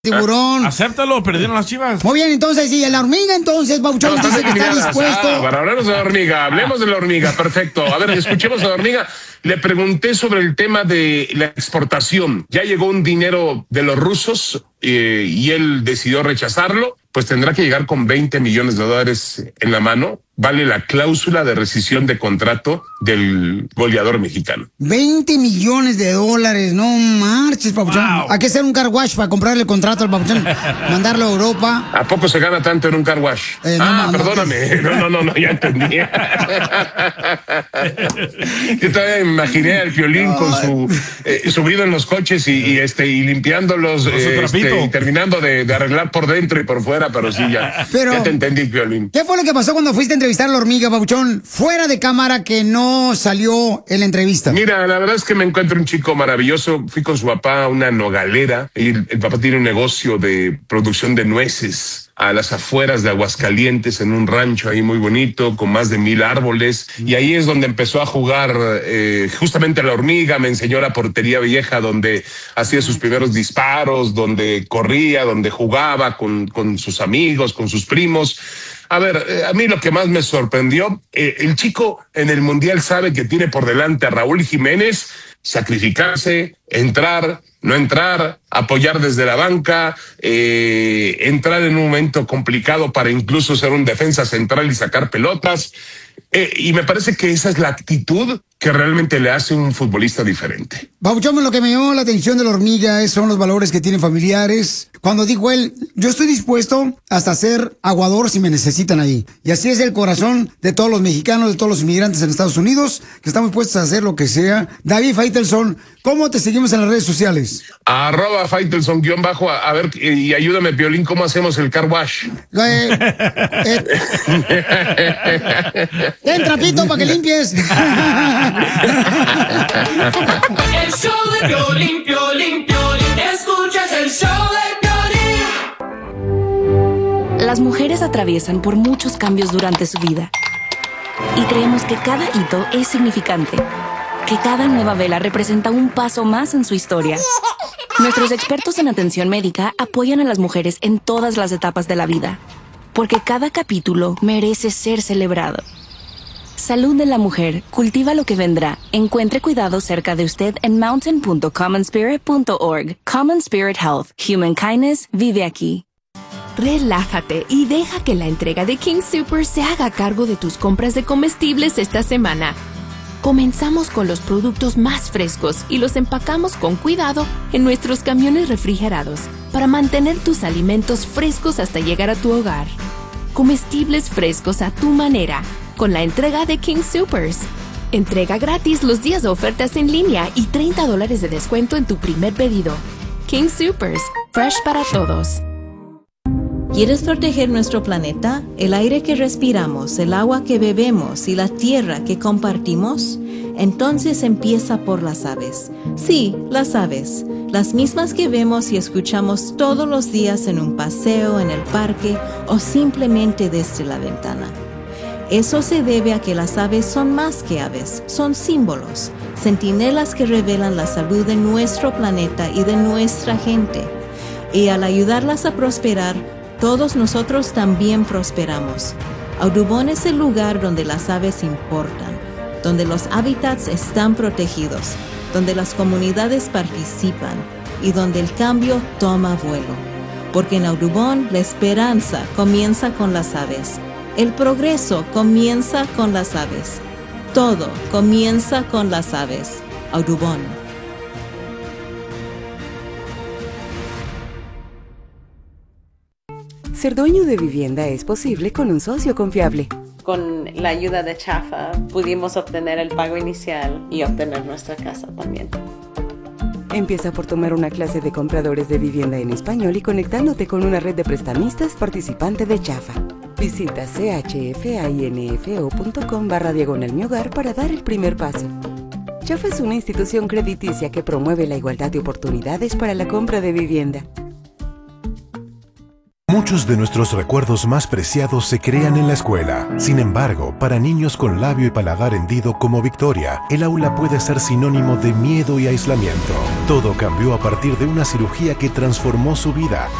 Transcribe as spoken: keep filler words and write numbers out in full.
Tiburón. Eh, acéptalo, perdieron las Chivas. Muy bien, entonces, y la hormiga, entonces, Papuchón no, dice que está dispuesto. Ah, para hablarnos de la hormiga, hablemos de la hormiga, perfecto. A ver, escuchemos a la hormiga. Le pregunté sobre el tema de la exportación. Ya llegó un dinero de los rusos eh, y él decidió rechazarlo. Pues tendrá que llegar con veinte millones de dólares en la mano. Vale la cláusula de rescisión de contrato del goleador mexicano. veinte millones de dólares, no marches, Papuchón. Wow. Hay que hacer un car wash para comprarle el contrato al Papuchón, mandarlo a Europa. ¿A poco se gana tanto en un car wash? Eh, no, ah, no, perdóname. No, no, no, no, ya entendí. Yo todavía me imaginé al Piolín no, con su eh, subido en los coches y, y este y limpiándolos eh, este, y terminando de, de arreglar por dentro y por fuera, pero sí ya, pero, ya te entendí, Piolín. ¿Qué fue lo que pasó cuando fuiste a entrevistar a la hormiga, Papuchón, fuera de cámara, que no salió en la entrevista? Mira, la verdad es que me encuentro un chico maravilloso. Fui con su papá a una nogalera y el, el papá tiene un negocio de producción de nueces a las afueras de Aguascalientes, en un rancho ahí muy bonito, con más de mil árboles. Y ahí es donde empezó a jugar eh, justamente la hormiga. Me enseñó la portería vieja, donde hacía sus primeros disparos, donde corría, donde jugaba con, con sus amigos, con sus primos. A ver, eh, a mí lo que más me sorprendió, eh, el chico en el Mundial sabe que tiene por delante a Raúl Jiménez, sacrificarse, entrar, no entrar, apoyar desde la banca, eh, entrar en un momento complicado para incluso ser un defensa central y sacar pelotas. Eh, y me parece que esa es la actitud que realmente le hace un futbolista diferente. Papuchón, lo que me llamó la atención de la hormiga es, son los valores que tienen familiares. Cuando dijo él, yo estoy dispuesto hasta ser aguador si me necesitan ahí. Y así es el corazón de todos los mexicanos, de todos los inmigrantes en Estados Unidos, que estamos dispuestos a hacer lo que sea. David Faitelson, ¿cómo te seguimos en las redes sociales? Arroba Faitelson guión bajo, a, a ver, y ayúdame, Piolín, ¿cómo hacemos el car wash? Eh, eh. Ten trapito para que limpies. El show de Piolín, Piolín, Piolín. Escuchas el show de Piolín. Las mujeres atraviesan por muchos cambios durante su vida. Y creemos que cada hito es significante. Que cada nueva vela representa un paso más en su historia. Nuestros expertos en atención médica apoyan a las mujeres en todas las etapas de la vida. Porque cada capítulo merece ser celebrado. Salud de la mujer, cultiva lo que vendrá. Encuentre cuidado cerca de usted en mountain punto common spirit punto org. Common Spirit Health. Human Kindness vive aquí. Relájate y deja que la entrega de King Soopers se haga cargo de tus compras de comestibles esta semana. Comenzamos con los productos más frescos y los empacamos con cuidado en nuestros camiones refrigerados para mantener tus alimentos frescos hasta llegar a tu hogar. Comestibles frescos a tu manera, con la entrega de King Soopers. Entrega gratis los días de ofertas en línea y treinta dólares de descuento en tu primer pedido. King Soopers, fresh para todos. ¿Quieres proteger nuestro planeta? ¿El aire que respiramos, el agua que bebemos y la tierra que compartimos? Entonces empieza por las aves. Sí, las aves. Las mismas que vemos y escuchamos todos los días en un paseo, en el parque o simplemente desde la ventana. Eso se debe a que las aves son más que aves, son símbolos, centinelas que revelan la salud de nuestro planeta y de nuestra gente. Y al ayudarlas a prosperar, todos nosotros también prosperamos. Audubon es el lugar donde las aves importan, donde los hábitats están protegidos, donde las comunidades participan y donde el cambio toma vuelo. Porque en Audubon la esperanza comienza con las aves. El progreso comienza con las aves. Todo comienza con las aves. Audubon. Ser dueño de vivienda es posible con un socio confiable. Con la ayuda de Chafa pudimos obtener el pago inicial y obtener nuestra casa también. Empieza por tomar una clase de compradores de vivienda en español y conectándote con una red de prestamistas participante de Chafa. Visita chfainfo.com barra diagonal mi hogar para dar el primer paso. Chafa es una institución crediticia que promueve la igualdad de oportunidades para la compra de vivienda. Muchos de nuestros recuerdos más preciados se crean en la escuela. Sin embargo, para niños con labio y paladar hendido como Victoria, el aula puede ser sinónimo de miedo y aislamiento. Todo cambió a partir de una cirugía que transformó su vida